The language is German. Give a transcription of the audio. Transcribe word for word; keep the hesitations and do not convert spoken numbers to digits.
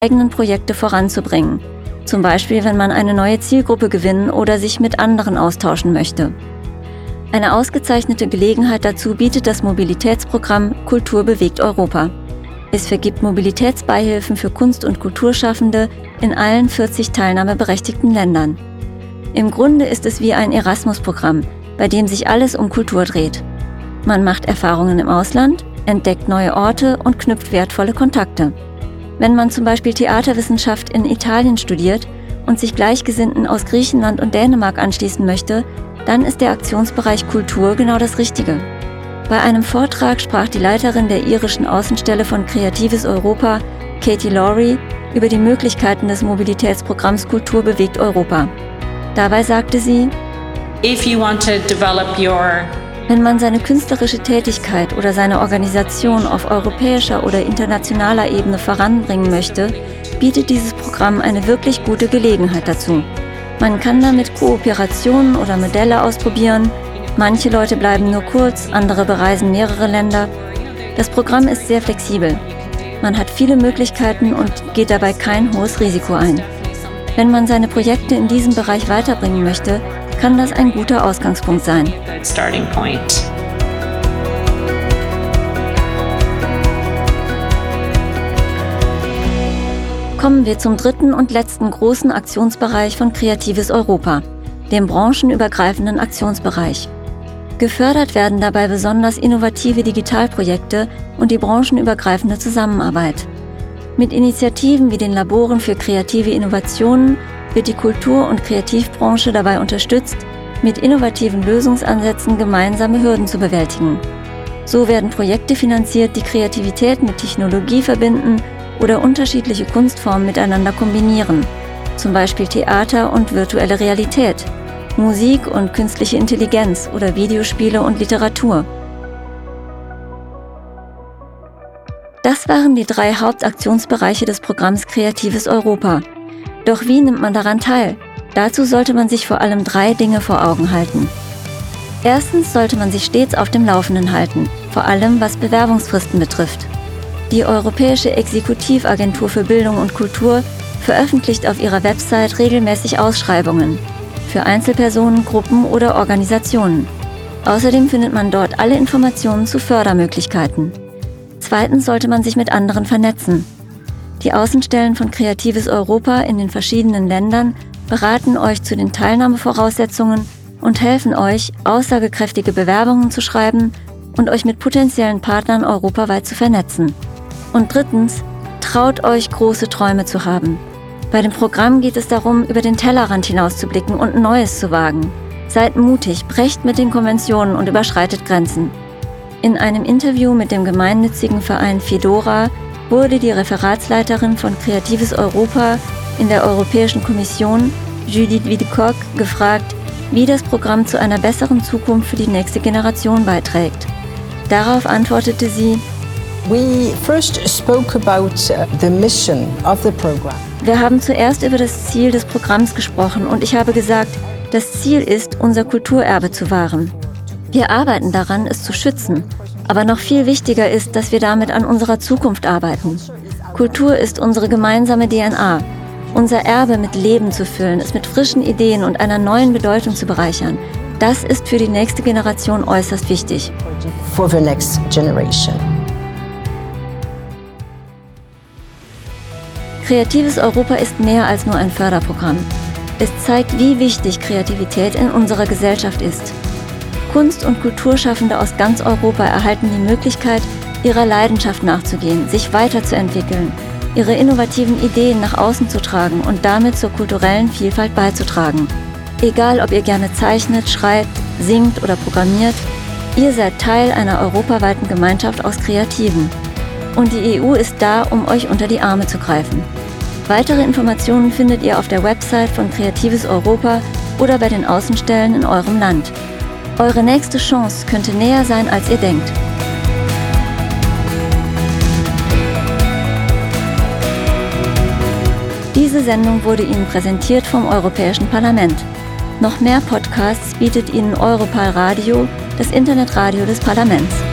eigenen Projekte voranzubringen. Zum Beispiel, wenn man eine neue Zielgruppe gewinnen oder sich mit anderen austauschen möchte. Eine ausgezeichnete Gelegenheit dazu bietet das Mobilitätsprogramm Kultur bewegt Europa. Es vergibt Mobilitätsbeihilfen für Kunst- und Kulturschaffende in allen vierzig teilnahmeberechtigten Ländern. Im Grunde ist es wie ein Erasmus-Programm, bei dem sich alles um Kultur dreht. Man macht Erfahrungen im Ausland, entdeckt neue Orte und knüpft wertvolle Kontakte. Wenn man zum Beispiel Theaterwissenschaft in Italien studiert und sich Gleichgesinnten aus Griechenland und Dänemark anschließen möchte, dann ist der Aktionsbereich Kultur genau das Richtige. Bei einem Vortrag sprach die Leiterin der irischen Außenstelle von Kreatives Europa, Katie Lowry, über die Möglichkeiten des Mobilitätsprogramms Kultur bewegt Europa. Dabei sagte sie: If you want to develop your Wenn man seine künstlerische Tätigkeit oder seine Organisation auf europäischer oder internationaler Ebene voranbringen möchte, bietet dieses Programm eine wirklich gute Gelegenheit dazu. Man kann damit Kooperationen oder Modelle ausprobieren. Manche Leute bleiben nur kurz, andere bereisen mehrere Länder. Das Programm ist sehr flexibel. Man hat viele Möglichkeiten und geht dabei kein hohes Risiko ein. Wenn man seine Projekte in diesem Bereich weiterbringen möchte, kann das ein guter Ausgangspunkt sein. starting point. Kommen wir zum dritten und letzten großen Aktionsbereich von Kreatives Europa, dem branchenübergreifenden Aktionsbereich. Gefördert werden dabei besonders innovative Digitalprojekte und die branchenübergreifende Zusammenarbeit. Mit Initiativen wie den Laboren für kreative Innovationen wird die Kultur- und Kreativbranche dabei unterstützt, mit innovativen Lösungsansätzen gemeinsame Hürden zu bewältigen. So werden Projekte finanziert, die Kreativität mit Technologie verbinden oder unterschiedliche Kunstformen miteinander kombinieren, zum Beispiel Theater und virtuelle Realität, Musik und künstliche Intelligenz oder Videospiele und Literatur. Das waren die drei Hauptaktionsbereiche des Programms Kreatives Europa. Doch wie nimmt man daran teil? Dazu sollte man sich vor allem drei Dinge vor Augen halten. Erstens sollte man sich stets auf dem Laufenden halten, vor allem was Bewerbungsfristen betrifft. Die Europäische Exekutivagentur für Bildung und Kultur veröffentlicht auf ihrer Website regelmäßig Ausschreibungen für Einzelpersonen, Gruppen oder Organisationen. Außerdem findet man dort alle Informationen zu Fördermöglichkeiten. Zweitens sollte man sich mit anderen vernetzen. Die Außenstellen von Kreatives Europa in den verschiedenen Ländern beraten euch zu den Teilnahmevoraussetzungen und helfen euch, aussagekräftige Bewerbungen zu schreiben und euch mit potenziellen Partnern europaweit zu vernetzen. Und drittens, traut euch, große Träume zu haben. Bei dem Programm geht es darum, über den Tellerrand hinauszublicken und Neues zu wagen. Seid mutig, brecht mit den Konventionen und überschreitet Grenzen. In einem Interview mit dem gemeinnützigen Verein Fedora wurde die Referatsleiterin von Kreatives Europa in der Europäischen Kommission, Judith Widecock, gefragt, wie das Programm zu einer besseren Zukunft für die nächste Generation beiträgt. Darauf antwortete sie: We first spoke about the mission of the program. Wir haben zuerst über das Ziel des Programms gesprochen und ich habe gesagt, das Ziel ist, unser Kulturerbe zu wahren. Wir arbeiten daran, es zu schützen. Aber noch viel wichtiger ist, dass wir damit an unserer Zukunft arbeiten. Kultur ist unsere gemeinsame D N A. Unser Erbe mit Leben zu füllen, es mit frischen Ideen und einer neuen Bedeutung zu bereichern. Das ist für die nächste Generation äußerst wichtig. For the next generation. Kreatives Europa ist mehr als nur ein Förderprogramm. Es zeigt, wie wichtig Kreativität in unserer Gesellschaft ist. Kunst- und Kulturschaffende aus ganz Europa erhalten die Möglichkeit, ihrer Leidenschaft nachzugehen, sich weiterzuentwickeln, ihre innovativen Ideen nach außen zu tragen und damit zur kulturellen Vielfalt beizutragen. Egal, ob ihr gerne zeichnet, schreibt, singt oder programmiert, ihr seid Teil einer europaweiten Gemeinschaft aus Kreativen. Und die E U ist da, um euch unter die Arme zu greifen. Weitere Informationen findet ihr auf der Website von Kreatives Europa oder bei den Außenstellen in eurem Land. Eure nächste Chance könnte näher sein, als ihr denkt. Diese Sendung wurde Ihnen präsentiert vom Europäischen Parlament. Noch mehr Podcasts bietet Ihnen Europal Radio, das Internetradio des Parlaments.